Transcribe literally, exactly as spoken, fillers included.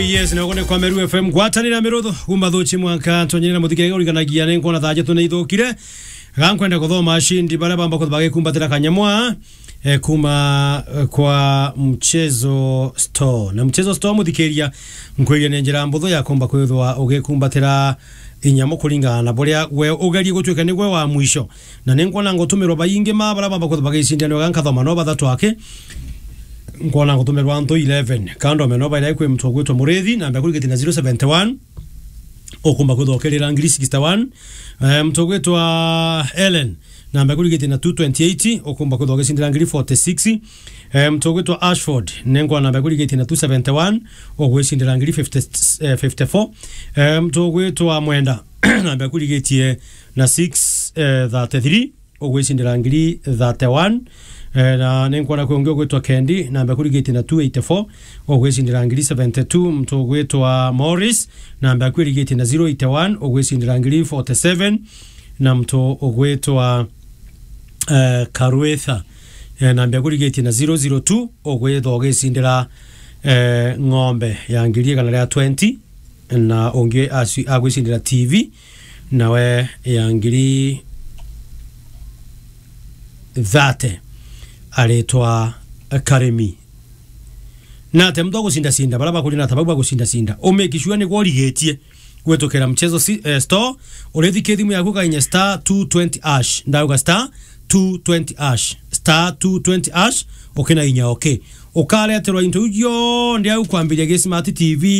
yes na gone kwa Meru F M gwatanira mirutho kuma thuchi mwanka tonyera muthikirega uriganagia ne nkona thaje tune ithukire gankwenda kuthoma shindi bara bamba kuthbage kumbatira kanyamwa eh, kuma eh, kwa mchezo store na mchezo store muthikiria nkwiria ne njira mbutho ya komba kwithwa ugikumbatira inyamo kuringana na boria we ugarie gutweka nigwe wa mwisho na nenkona ngotumirwa bayinge mabara bamba kuthbage ishindano gankathoma no bathatu ake ngona ngutumirwa anto eleven kando meno baira kwe mtu gwetwa Murethi namba kuri getina zero seven one okumba kuthokerera ngiri sixty one eh mtu gwetwa Ellen namba kuri getina two twenty-eight okumba kuthokesindira ngiri forty six eh mtu gwetwa Ashford nengo namba kuri getina two seventy one ogwesindira ngiri fifty four eh mtu gwetwa Mwenda namba kuri getie na six thirty-three ogwesindira ngiri thirty one na nenkwana kwongeo gwetwa Kendi namba kuri gate na two eighty-four ogwesindira ngiri seventy two mtu gwetwa Morris namba kuri gate na zero eighty-one ogwesindira ngiri forty-seven na mtu ogwetwa uh, Karwetha namba kuri gate na zero zero two ogwetwa ogwesindira uh, ngombe ya ngiri kana ya twenty na onge agwesindira T V nawe ya ngiri thirty aletwa Karemi na temdo gusinda sinda baraba kuri na tababu gusinda sinda omekishwa ni gworigetie gwetokera mchezo si, eh, store urethi kethimu yaku kainya star two twenty ash ndauga star two twenty ash star two twenty ash okena inya okay okale aterwa into yo ndia ukwambiria ge smart T V